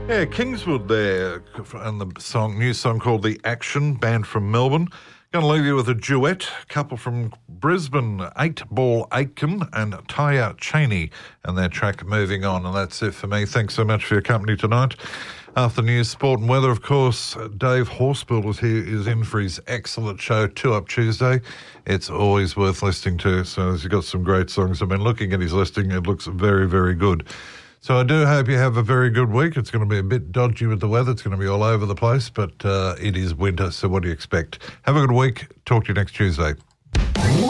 Yeah, Kingswood there, and the new song called The Action, band from Melbourne. Going to leave you with a duet, couple from Brisbane, 8-Ball Aitken and Taya Cheney, and their track Moving On. And that's it for me. Thanks so much for your company tonight. After news, sport and weather, of course, Dave Horspool is in for his excellent show, 2 Up Tuesday. It's always worth listening to, so he's got some great songs. I've been looking at his listing. It looks very, very good. So I do hope you have a very good week. It's going to be a bit dodgy with the weather. It's going to be all over the place, but it is winter, so what do you expect? Have a good week. Talk to you next Tuesday.